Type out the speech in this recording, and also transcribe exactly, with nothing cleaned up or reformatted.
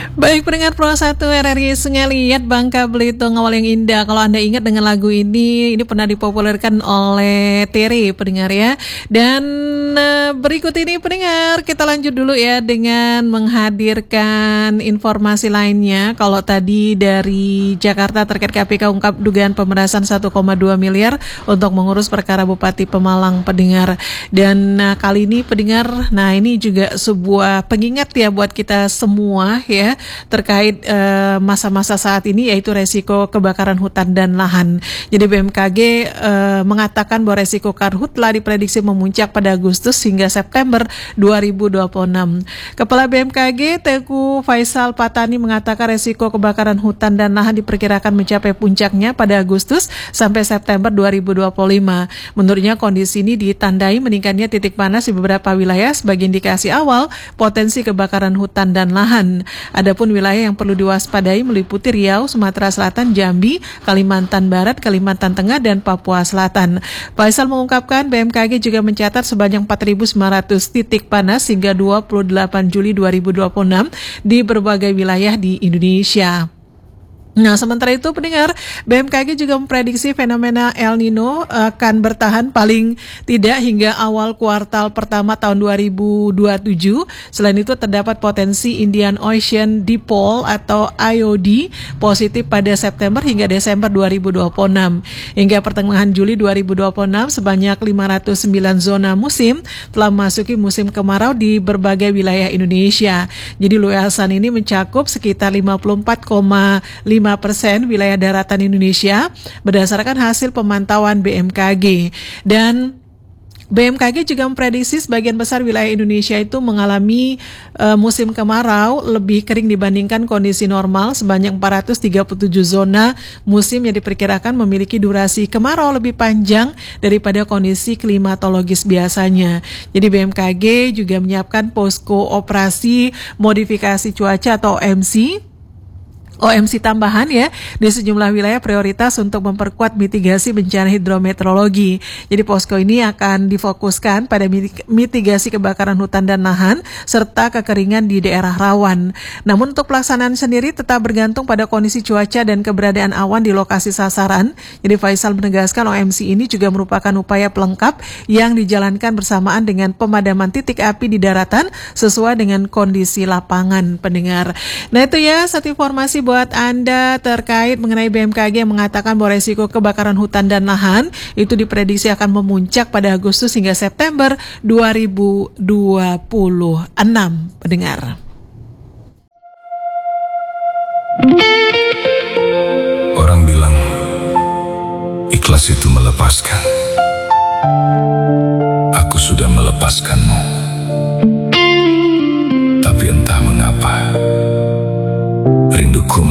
Baik, pendengar Pro satu R R I Sungai Liat, Bangka Belitung, awal yang indah. Kalau Anda ingat dengan lagu ini, ini pernah dipopulerkan oleh Terry, pendengar ya. Dan uh, berikut ini pendengar, kita lanjut dulu ya dengan menghadirkan informasi lainnya. Kalau tadi dari Jakarta terkait K P K ungkap dugaan pemerasan satu koma dua miliar untuk mengurus perkara Bupati Pemalang, pendengar. Dan uh, kali ini pendengar, nah ini juga sebuah pengingat ya buat kita semua ya, terkait uh, masa-masa saat ini, yaitu resiko kebakaran hutan dan lahan. Jadi B M K G uh, mengatakan bahwa resiko karhutla diprediksi memuncak pada Agustus hingga September dua ribu dua puluh enam. Kepala B M K G Teguh Faisal Patani mengatakan resiko kebakaran hutan dan lahan diperkirakan mencapai puncaknya pada Agustus sampai September dua ribu dua puluh lima. Menurutnya kondisi ini ditandai meningkatnya titik panas di beberapa wilayah sebagai indikasi awal potensi kebakaran hutan dan lahan. Adapun wilayah yang perlu diwaspadai meliputi Riau, Sumatera Selatan, Jambi, Kalimantan Barat, Kalimantan Tengah, dan Papua Selatan. Faisal mengungkapkan B M K G juga mencatat sebanyak empat ribu sembilan ratus titik panas hingga dua puluh delapan Juli dua ribu dua puluh enam di berbagai wilayah di Indonesia. Nah, sementara itu pendengar, B M K G juga memprediksi fenomena El Nino akan bertahan paling tidak hingga awal kuartal pertama tahun dua ribu dua puluh tujuh. Selain itu terdapat potensi Indian Ocean Dipole atau I O D positif pada September hingga Desember dua ribu dua puluh enam. Hingga pertengahan Juli dua ribu dua puluh enam, sebanyak lima ratus sembilan zona musim telah memasuki musim kemarau di berbagai wilayah Indonesia. Jadi luasan ini mencakup sekitar lima puluh empat koma lima persen wilayah daratan Indonesia berdasarkan hasil pemantauan B M K G. Dan B M K G juga memprediksi sebagian besar wilayah Indonesia itu mengalami uh, musim kemarau lebih kering dibandingkan kondisi normal. Sebanyak empat ratus tiga puluh tujuh zona musim yang diperkirakan memiliki durasi kemarau lebih panjang daripada kondisi klimatologis biasanya. Jadi B M K G juga menyiapkan posko operasi modifikasi cuaca atau O M C O M C tambahan ya di sejumlah wilayah prioritas untuk memperkuat mitigasi bencana hidrometeorologi. Jadi posko ini akan difokuskan pada mitigasi kebakaran hutan dan lahan serta kekeringan di daerah rawan. Namun untuk pelaksanaan sendiri tetap bergantung pada kondisi cuaca dan keberadaan awan di lokasi sasaran. Jadi Faisal menegaskan O M C ini juga merupakan upaya pelengkap yang dijalankan bersamaan dengan pemadaman titik api di daratan sesuai dengan kondisi lapangan, pendengar. Nah itu ya satu informasi buat buat Anda terkait mengenai B M K G yang mengatakan bahwa resiko kebakaran hutan dan lahan itu diprediksi akan memuncak pada Agustus hingga September dua ribu dua puluh enam, pendengar. Orang bilang ikhlas itu melepaskan.